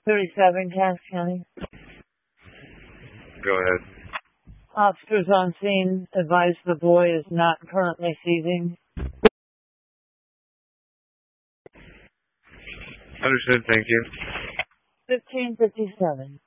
37 Cass County. Go ahead. Officers on scene advise the boy is not currently seizing. Understood, thank you. 1557.